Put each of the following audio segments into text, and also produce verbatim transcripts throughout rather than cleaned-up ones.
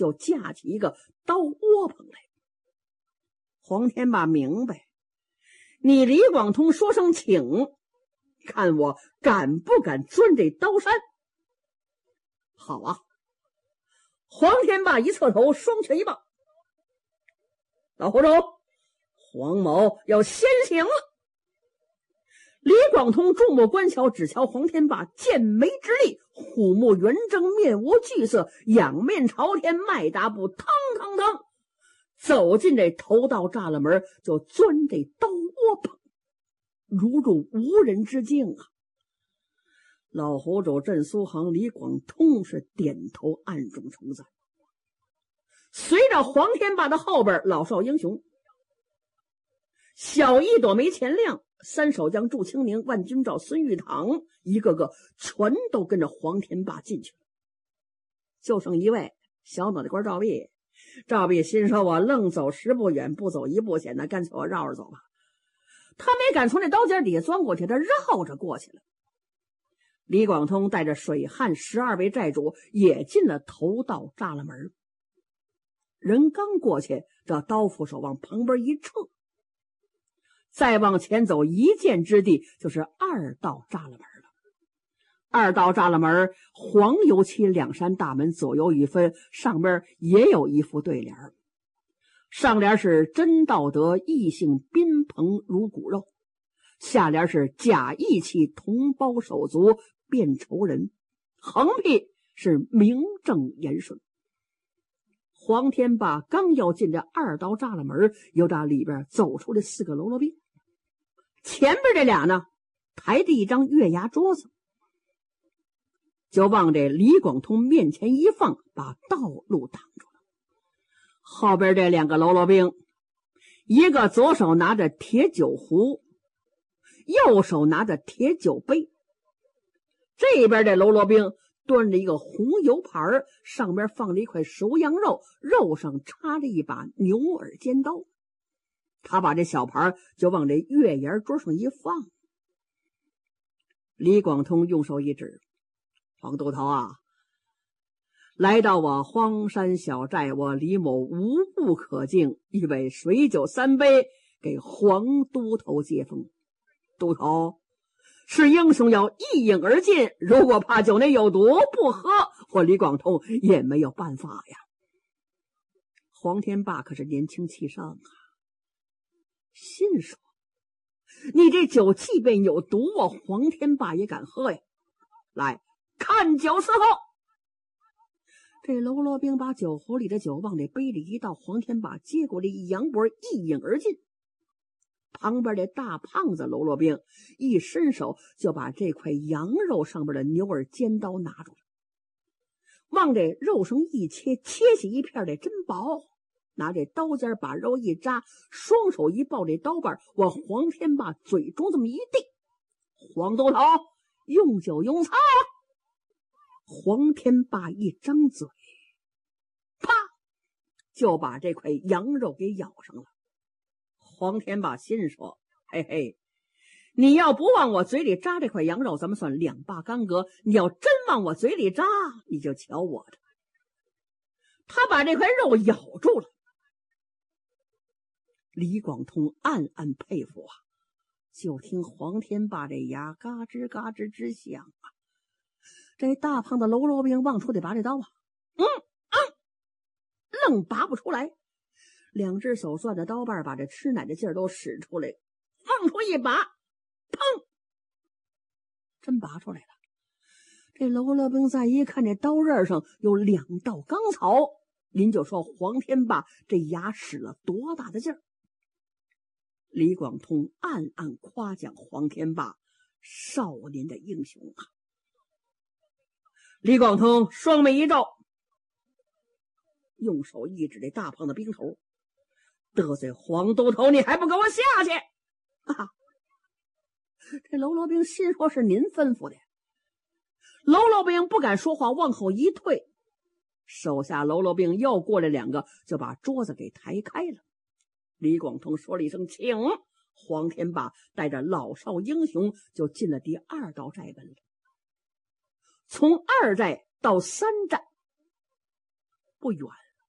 就架起一个刀窝棚来。黄天霸明白，你李广通说声请，看我敢不敢钻这刀山。好啊！黄天霸一侧头，双拳一棒，老侯州，黄某要先行了。李广通注目观瞧，只瞧黄天霸剑眉直立，虎目圆睁，面无惧色，仰面朝天，迈大步，腾腾腾走进这头道栅栏门，就钻这刀窝棚，如入无人之境啊！老侯州、郑苏杭、李广通是点头暗中称赞。随着黄天霸的后边，老少英雄小一朵梅钱亮、三守将祝清宁、万军照、孙玉堂，一个个全都跟着黄天霸进去了。就剩一位小脑袋瓜赵壁。赵壁心说，我愣走十步远，不走一步险，那干脆我绕着走吧。他没敢从这刀尖底下钻过去，他绕着过去了。李广通带着水旱十二位寨主也进了头道栅栏门。人刚过去，这刀斧手往旁边一撤，再往前走一箭之地，就是二道栅栏门了。二道栅栏门黄油漆两扇大门左右一分，上边也有一副对联，上联是真道德，异性宾朋如骨肉，下联是假义气，同胞手足变仇人，横批是名正言顺。黄天霸刚要进这二道栅栏门，由打里边走出来四个喽啰兵，前边这俩呢抬着一张月牙桌子，就往这李广通面前一放，把道路挡住了。后边这两个喽啰兵，一个左手拿着铁酒壶，右手拿着铁酒杯，这边这喽啰兵端着一个红油盘，上面放着一块熟羊肉，肉上插着一把牛耳尖刀。他把这小盘就往这月牙桌上一放。李广通用手一指，黄都头啊，来到我荒山小寨，我李某无不可敬，一杯水酒三杯，给黄都头接风。都头是英雄要一饮而尽，如果怕酒内有毒不喝，我李广通也没有办法呀。黄天霸可是年轻气盛啊，心说你这酒即便有毒，我黄天霸也敢喝呀。来，看酒伺候。这喽啰兵把酒壶里的酒往这杯里一倒，黄天霸接过来一扬脖，一饮而尽。旁边这大胖子喽啰兵一伸手就把这块羊肉上边的牛耳尖刀拿住了，往这肉上一切，切下一片的真薄，拿这刀尖把肉一扎，双手一抱这刀把，往黄天霸嘴中这么一递，黄都头用酒用菜啊！黄天霸一张嘴，啪就把这块羊肉给咬上了。黄天霸心说，嘿嘿，你要不往我嘴里扎这块羊肉，咱们算两霸干戈，你要真往我嘴里扎，你就瞧我的。他把这块肉咬住了。李广通暗暗佩服啊，就听黄天霸这牙嘎吱嘎吱直响啊。这大胖的喽啰兵往出得拔这刀啊，嗯嗯，愣拔不出来。两只手攥着刀把，把这吃奶的劲儿都使出来，往出一拔，砰，真拔出来了。这喽啰兵再一看，这刀刃上有两道钢槽，您就说黄天霸这牙使了多大的劲儿。李广通暗暗夸奖黄天霸少年的英雄啊。李广通双眉一皱，用手一指这大胖的兵头，得罪黄都头，你还不给我下去啊！这喽啰兵心说是您吩咐的，喽啰兵不敢说话，往后一退，手下喽啰兵又过来两个，就把桌子给抬开了。李广通说了一声请，黄天霸带着老少英雄就进了第二道寨门了。从二寨到三寨不远了，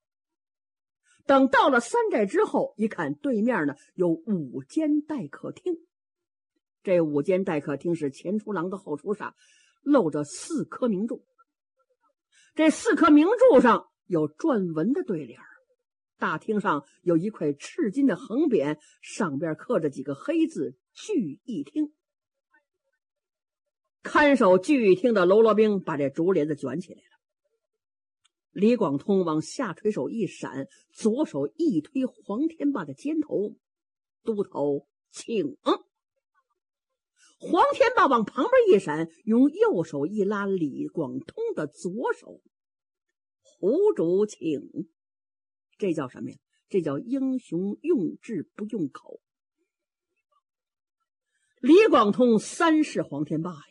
等到了三寨之后，一看对面呢有五间待客厅，这五间待客厅是前出廊的后出煞，露着四颗明柱。这四颗明柱上有篆文的对联，大厅上有一块赤金的横匾，上边刻着几个黑字聚义厅。看守聚义厅的喽啰兵把这竹帘子卷起来了，李广通往下垂手一闪，左手一推黄天霸的肩头，都头请。黄天霸往旁边一闪，用右手一拉李广通的左手，胡主请。这叫什么呀？这叫英雄用智不用口。李广通三世黄天霸呀，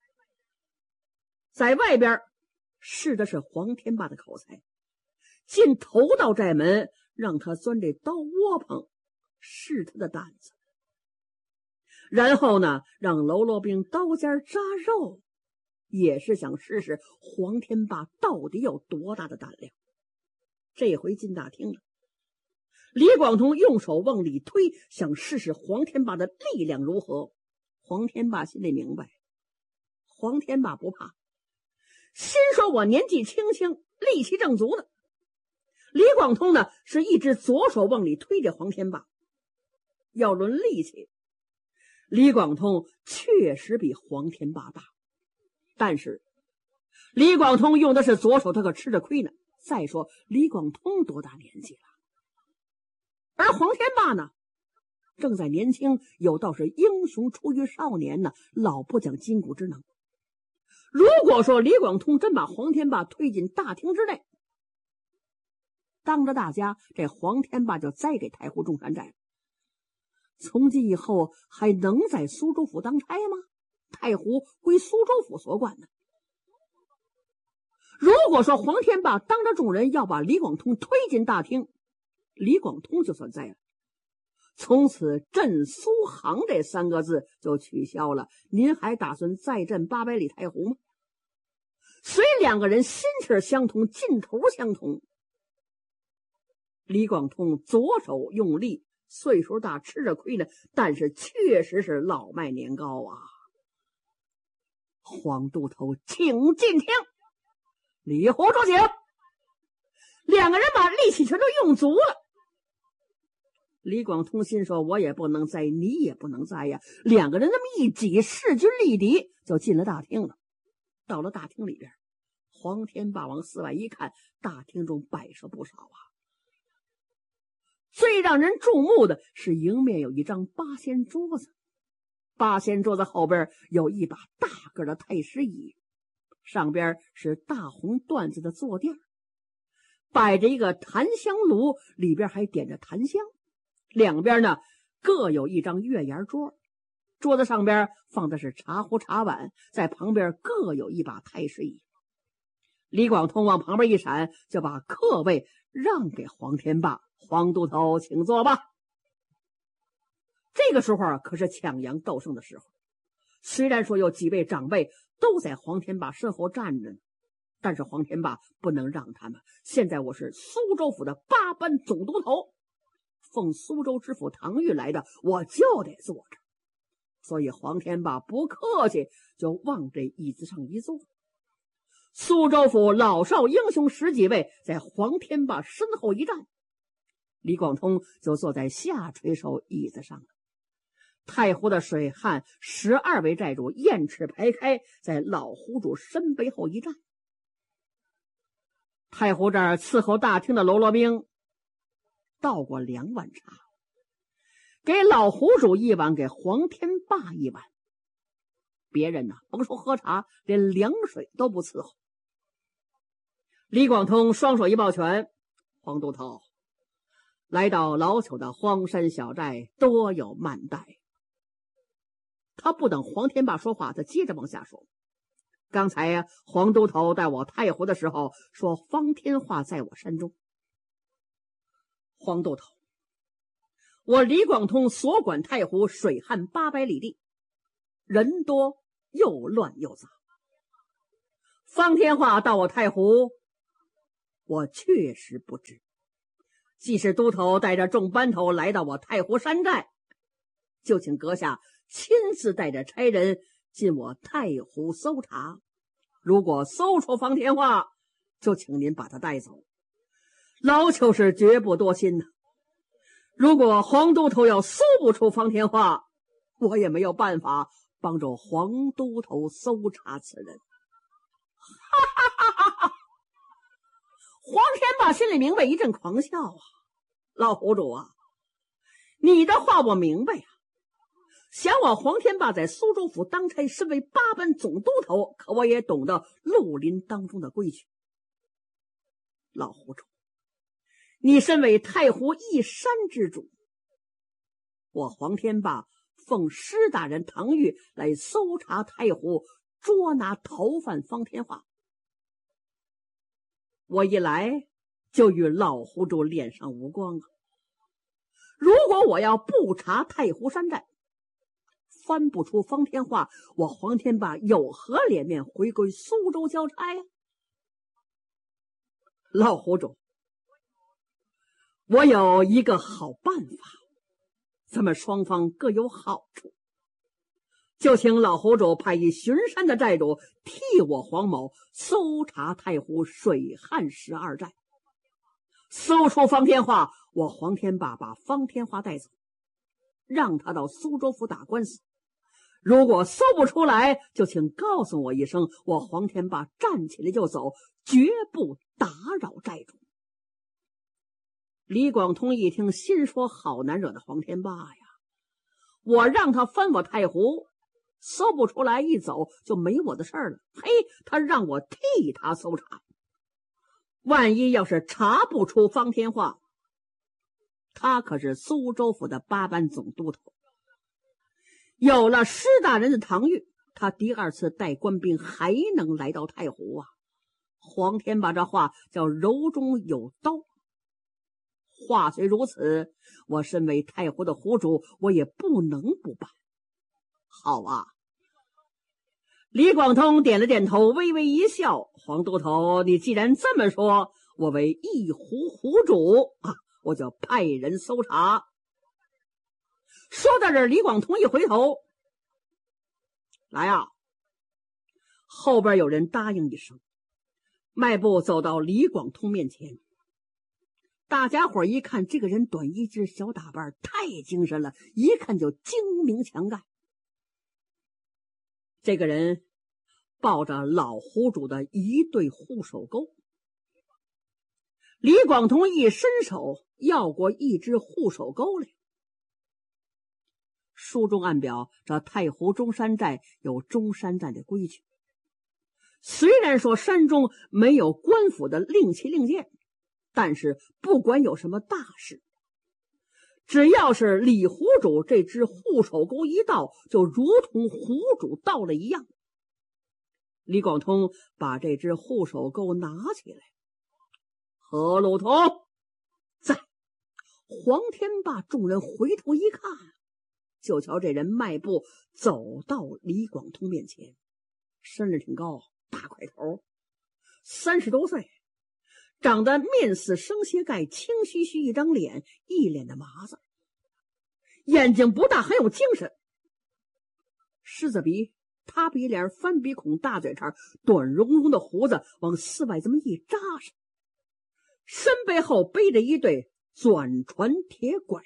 在外边试的是黄天霸的口才，进头道寨门让他钻这刀窝棚，试他的胆子。然后呢，让喽啰兵刀尖扎肉，也是想试试黄天霸到底有多大的胆量。这回进大厅了，李广通用手往里推，想试试黄天霸的力量如何。黄天霸心里明白，黄天霸不怕，心说我年纪轻轻，力气正足呢。李广通呢，是一只左手往里推着黄天霸。要论力气，李广通确实比黄天霸大，但是李广通用的是左手，他可吃着亏呢。再说李广通多大年纪了，而黄天霸呢，正在年轻，有道是英雄出于少年呢，老不讲筋骨之能。如果说李广通真把黄天霸推进大厅之内，当着大家，这黄天霸就栽给太湖中山寨了。从今以后还能在苏州府当差吗？太湖归苏州府所管的。如果说黄天霸当着众人要把李广通推进大厅，李广通就算栽了。从此镇苏杭这三个字就取消了。您还打算再镇八百里太湖吗？虽两个人心气相同，劲头相同，李广通左手用力，岁数大，吃着亏呢，但是确实是老迈年高啊。黄都头请进厅，李胡主请。两个人把力气全都用足了。李广通心说，我也不能栽，你也不能栽呀。两个人那么一挤，势均力敌，就进了大厅了。到了大厅里边，黄天霸往四外一看，大厅中摆设不少啊。最让人注目的是迎面有一张八仙桌子，八仙桌子后边有一把大个的太师椅，上边是大红缎子的坐垫，摆着一个檀香炉，里边还点着檀香。两边呢各有一张月牙桌，桌子上边放的是茶壶茶碗，在旁边各有一把太师椅。李广通往旁边一闪，就把客位让给黄天霸。黄都头请坐吧。这个时候啊，可是抢阳斗胜的时候。虽然说有几位长辈都在黄天霸身后站着呢，但是黄天霸不能让他们。现在我是苏州府的八班总督头，奉苏州知府唐玉来的，我就得坐着。所以黄天霸不客气，就往这椅子上一坐。苏州府老少英雄十几位在黄天霸身后一站，李广通就坐在下垂手椅子上了。太湖的水旱十二位寨主雁翅排开，在老湖主身背后一站。太湖这儿伺候大厅的喽啰兵倒过两碗茶，给老湖主一碗，给黄天霸一碗。别人呢，甭说喝茶，连凉水都不伺候。李广通双手一抱拳，黄都头，来到老朽的荒山小寨，多有慢待。他不等黄天霸说话，他接着往下说。刚才呀、啊，黄都头带我太湖的时候，说方天画在我山中。黄都头，我李广通所管太湖水旱八百里地，人多又乱又杂。方天画到我太湖，我确实不知。 既是都头带着众班头来到我太湖山寨，就请阁下亲自带着差人进我太湖搜查。如果搜出方天画，就请您把他带走。老邱是绝不多心呐。如果黄都头要搜不出方天画，我也没有办法帮助黄都头搜查此人。哈哈哈哈！黄天霸心里明白，一阵狂笑啊！老胡主啊，你的话我明白呀、啊。想我黄天霸在苏州府当差，身为八班总督头，可我也懂得绿林当中的规矩。老胡主，你身为太湖一山之主，我黄天霸奉施大人唐谕来搜查太湖，捉拿逃犯方天画。我一来就与老胡主脸上无光啊！如果我要不查太湖山寨，翻不出方天画，我黄天霸有何脸面回归苏州交差呀、啊？老胡主，我有一个好办法，咱们双方各有好处，就请老胡主派一巡山的寨主替我黄某搜查太湖水旱十二寨，搜出方天画，我黄天霸把方天画带走，让他到苏州府打官司。如果搜不出来，就请告诉我一声，我黄天霸站起来就走，绝不打扰寨主。李广通一听，心说好难惹的黄天霸呀！我让他翻我太湖，搜不出来，一走就没我的事儿了。嘿，他让我替他搜查，万一要是查不出方天画，他可是苏州府的八班总督头，有了施大人的唐谕，他第二次带官兵还能来到太湖啊！黄天霸这话叫柔中有刀。话虽如此，我身为太湖的湖主，我也不能不办。好啊！李广通点了点头，微微一笑。黄都头，你既然这么说，我为一湖湖主啊，我就派人搜查。说到这儿，李广通一回头，来啊！后边有人答应一声，迈步走到李广通面前。大家伙一看，这个人短衣襟，小打扮，太精神了，一看就精明强干。这个人抱着老湖主的一对护手钩，李广通一伸手要过一只护手钩来。书中暗表，这太湖中山寨有中山寨的规矩，虽然说山中没有官府的令旗令箭，但是不管有什么大事，只要是李湖主这只护手钩一到，就如同湖主到了一样。李广通把这只护手钩拿起来，何路通在。黄天霸众人回头一看，就瞧这人迈步走到李广通面前，身子挺高，大块头，三十多岁，长得面似生蝎盖，青须须一张脸，一脸的麻子，眼睛不大，很有精神。狮子鼻，塌鼻梁，翻鼻孔，大嘴茬，短茸茸的胡子往四外这么一扎上，身背后背着一对转船铁拐。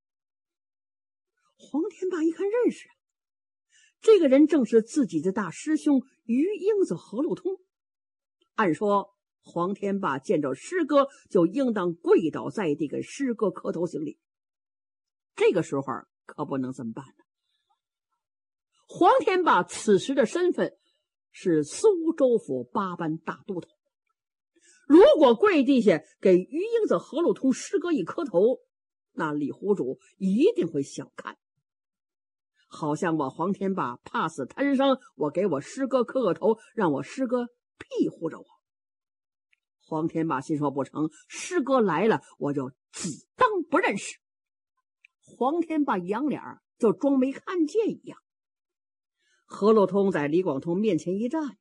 黄天霸一看认识，这个人正是自己的大师兄于英子何路通。按说黄天霸见着师哥就应当跪倒在地给师哥磕头行礼，这个时候可不能这么办呢。黄天霸此时的身份是苏州府八班大都头，如果跪地下给于英子何路通师哥一磕头，那李湖主一定会小看，好像我黄天霸怕死贪生，我给我师哥磕个头，让我师哥庇护着我。黄天霸心说不成，师哥来了我就只当不认识。黄天霸扬脸就装没看见一样。何路通在李广通面前一站，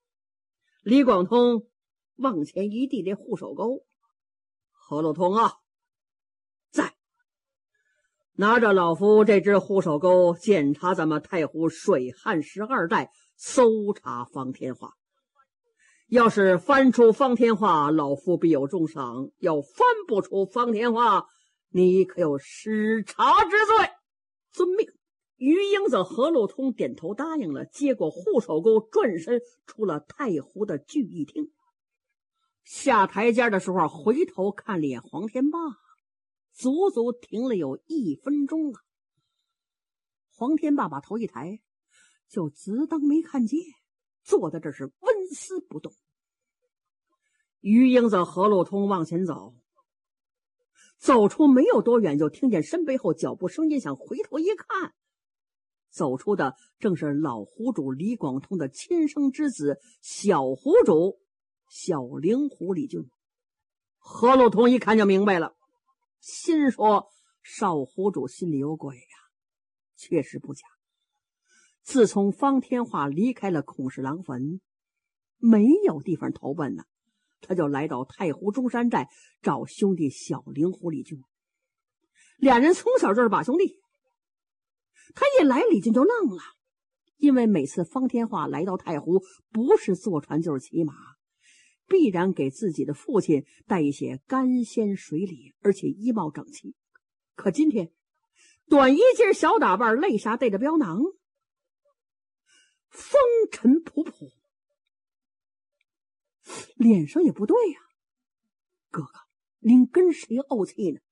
李广通往前一递这护手钩，何路通啊， 拿着老夫这只护手钩检查咱们太湖水旱十二带，搜查方天画。要是翻出方天画，老夫必有重赏；要翻不出方天画，你可有失察之罪。遵命。于英子、何路通点头答应了，接过护手钩，转身出了太湖的聚义厅。下台阶的时候，回头看了眼黄天霸，足足停了有一分钟啊。黄天霸把头一抬，就只当没看见，坐在这是纹丝不动。于英子、何路通往前走，走出没有多远，就听见身背后脚步声音响，回头一看，走出的正是老湖主李广通的亲生之子小湖主小灵狐李俊。何路通一看就明白了，心说少湖主心里有鬼呀、啊，确实不假。自从方天画离开了孔氏郎坟，没有地方投奔呢，他就来到太湖中山寨找兄弟小灵狐李俊。俩人从小就是把兄弟，他一来，李俊就愣了，因为每次方天画来到太湖，不是坐船就是骑马，必然给自己的父亲带一些干鲜水礼，而且衣帽整齐。可今天短衣襟小打扮，肋下带着镖囊，风尘仆仆，脸上也不对呀、啊。哥哥，您跟谁怄气呢？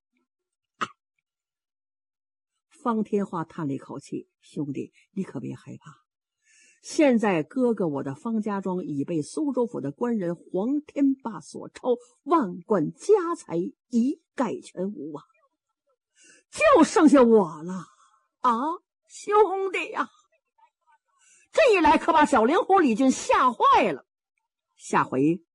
方天画叹了一口气，兄弟，你可别害怕。现在哥哥我的方家庄已被苏州府的官人黄天霸所抄，万贯家财一概全无啊，就剩下我了啊，兄弟呀、啊！这一来可把小灵狐李俊吓坏了。下回